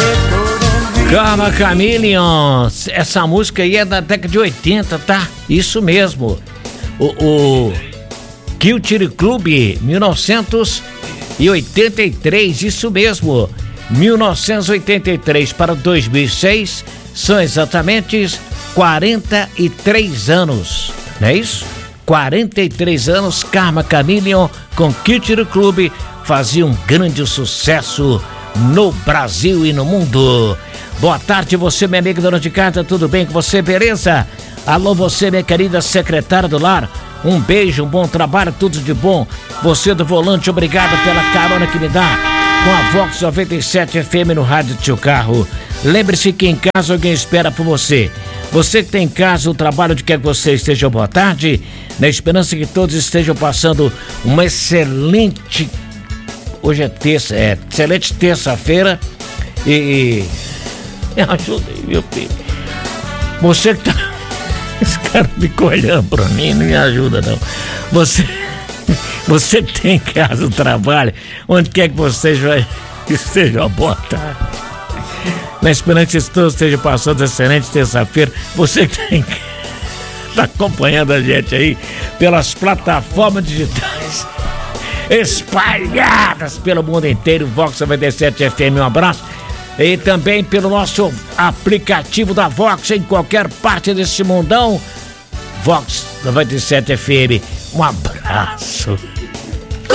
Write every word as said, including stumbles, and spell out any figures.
Karma Chameleon, essa música aí é da década de oitenta, tá? Isso mesmo. O, o Culture Club, mil novecentos e oitenta e três, isso mesmo. mil novecentos e oitenta e três para dois mil e seis são exatamente quarenta e três anos, não é isso? quarenta e três anos, Karma Chameleon com Culture Club fazia um grande sucesso no Brasil e no mundo. Boa tarde, você, minha amiga dona de casa, tudo bem com você, beleza? Alô, você, minha querida secretária do lar, um beijo, um bom trabalho, tudo de bom. Você do volante, obrigado pela carona que me dá com a Vox noventa e sete F M no rádio do seu carro. Lembre-se que em casa alguém espera por você. Você que tem em casa o trabalho de que você esteja, boa tarde, na esperança que todos estejam passando uma excelente, hoje é terça, é, excelente terça-feira e... Me ajuda aí, meu filho. Você que tá... Esse cara fica olhando pra mim, não me ajuda não. Você... Você que tem em casa o trabalho, onde quer que você esteja, esteja uma boa tarde. Na esperança que todos estejam passando excelente terça-feira. Você que tem... tá acompanhando a gente aí pelas plataformas digitais espalhadas pelo mundo inteiro, Vox noventa e sete F M, um abraço. E também pelo nosso aplicativo da Vox em qualquer parte desse mundão, Vox noventa e sete F M, um abraço.